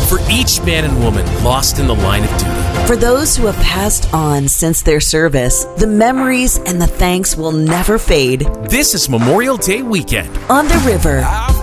for each man and woman lost in the line of duty. For those who have passed on since their service, the memories and the thanks will never fade. This is Memorial Day weekend on the river.